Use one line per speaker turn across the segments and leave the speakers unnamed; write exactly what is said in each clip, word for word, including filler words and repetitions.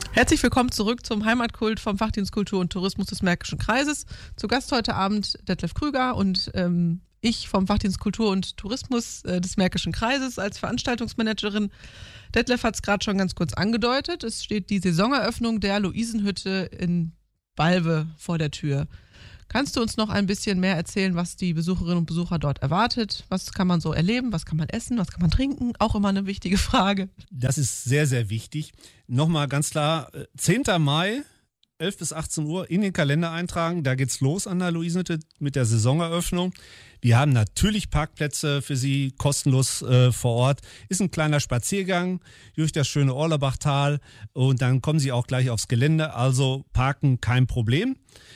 Herzlich willkommen zurück zum Heimatkult vom Fachdienst Kultur und Tourismus des Märkischen Kreises. Zu Gast heute Abend Detlef Krüger und ähm, ich vom Fachdienst Kultur und Tourismus äh, des Märkischen Kreises als Veranstaltungsmanagerin. Detlef hat es gerade schon ganz kurz angedeutet. Es steht die Saisoneröffnung der Luisenhütte in Balve vor der Tür. Kannst du uns noch ein bisschen mehr erzählen, was die Besucherinnen und Besucher dort erwartet? Was kann man so erleben? Was kann man essen? Was kann man trinken? Auch immer eine wichtige Frage.
Das ist sehr, sehr wichtig. Nochmal ganz klar, zehnten Mai, elf bis achtzehn Uhr in den Kalender eintragen. Da geht's los an der Luisenhütte mit der Saisoneröffnung. Wir haben natürlich Parkplätze für Sie kostenlos äh, vor Ort. Ist ein kleiner Spaziergang durch das schöne Orlerbachtal und dann kommen Sie auch gleich aufs Gelände. Also parken kein Problem.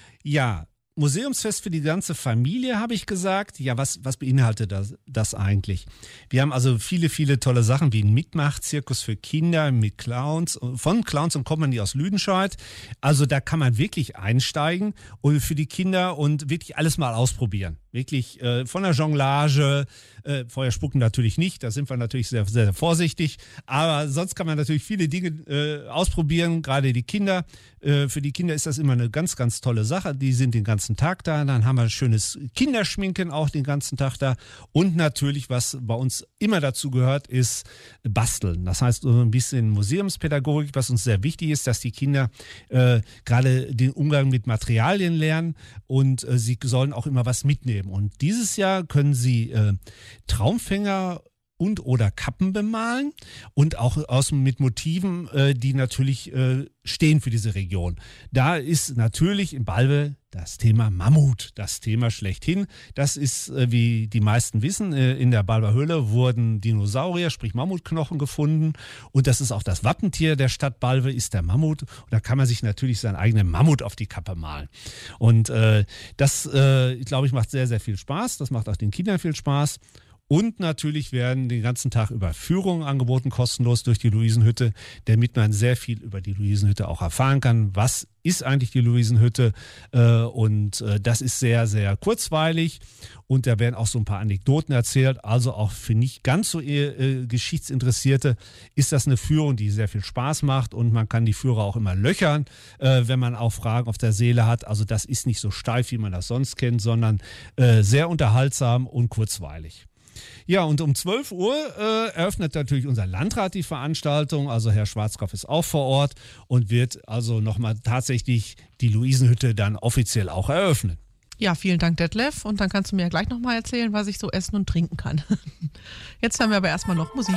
Ja, Museumsfest für die ganze Familie, habe ich gesagt. Ja, was, was beinhaltet das, das eigentlich? Wir haben also viele, viele tolle Sachen wie ein Mitmachzirkus für Kinder mit Clowns, von Clowns und Company aus Lüdenscheid. Also da kann man wirklich einsteigen und für die Kinder und wirklich alles mal ausprobieren. Wirklich äh, von der Jonglage, äh, Feuer spucken natürlich nicht, da sind wir natürlich sehr, sehr vorsichtig, aber sonst kann man natürlich viele Dinge äh, ausprobieren, gerade die Kinder. Äh, für die Kinder ist das immer eine ganz, ganz tolle Sache, die sind den ganzen Tag da, dann haben wir schönes Kinderschminken auch den ganzen Tag da und natürlich, was bei uns immer dazu gehört, ist Basteln. Das heißt, so ein bisschen Museumspädagogik, was uns sehr wichtig ist, dass die Kinder äh, gerade den Umgang mit Materialien lernen und äh, sie sollen auch immer was mitnehmen. Und dieses Jahr können Sie äh, Traumfänger und oder Kappen bemalen und auch aus, mit Motiven, äh, die natürlich äh, stehen für diese Region. Da ist natürlich in Balve das Thema Mammut, das Thema schlechthin. Das ist, äh, wie die meisten wissen, äh, in der Balver Höhle wurden Dinosaurier, sprich Mammutknochen gefunden. Und das ist auch das Wappentier der Stadt Balve, ist der Mammut. Und da kann man sich natürlich seinen eigenen Mammut auf die Kappe malen. Und äh, das, äh, glaube ich, macht sehr, sehr viel Spaß. Das macht auch den Kindern viel Spaß. Und natürlich werden den ganzen Tag über Führungen angeboten, kostenlos durch die Luisenhütte, damit man sehr viel über die Luisenhütte auch erfahren kann. Was ist eigentlich die Luisenhütte? Und das ist sehr, sehr kurzweilig. Und da werden auch so ein paar Anekdoten erzählt. Also auch für nicht ganz so äh, Geschichtsinteressierte ist das eine Führung, die sehr viel Spaß macht. Und man kann die Führer auch immer löchern, äh, wenn man auch Fragen auf der Seele hat. Also das ist nicht so steif, wie man das sonst kennt, sondern äh, sehr unterhaltsam und kurzweilig. Ja, und um zwölf Uhr äh, eröffnet natürlich unser Landrat die Veranstaltung. Also Herr Schwarzkopf ist auch vor Ort und wird also nochmal tatsächlich die Luisenhütte dann offiziell auch eröffnen.
Ja, vielen Dank, Detlef. Und dann kannst du mir ja gleich nochmal erzählen, was ich so essen und trinken kann. Jetzt haben wir aber erstmal noch Musik.